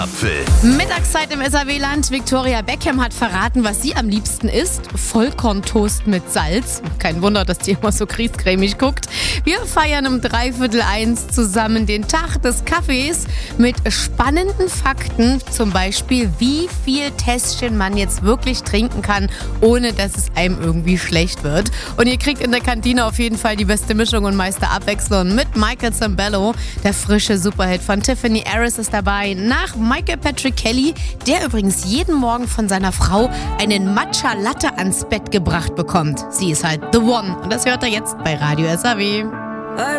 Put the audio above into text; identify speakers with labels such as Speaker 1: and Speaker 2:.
Speaker 1: Apfel.
Speaker 2: Mittagszeit im SAW-Land. Victoria Beckham hat verraten, was sie am liebsten isst. Vollkorntoast mit Salz. Kein Wunder, dass die immer so griesgrämig guckt. Wir feiern um 1:45 zusammen den Tag des Kaffees mit spannenden Fakten. Zum Beispiel, wie viel Tässchen man jetzt wirklich trinken kann, ohne dass es einem irgendwie schlecht wird. Und ihr kriegt in der Kantine auf jeden Fall die beste Mischung und meiste Abwechslung mit Michael Zambello. Der frische Superhit von Tiffany Harris ist dabei. Nach Michael Patrick Kelly, der übrigens jeden Morgen von seiner Frau einen Matcha Latte ans Bett gebracht bekommt. Sie ist halt the one. Und das hört er jetzt bei Radio SAW.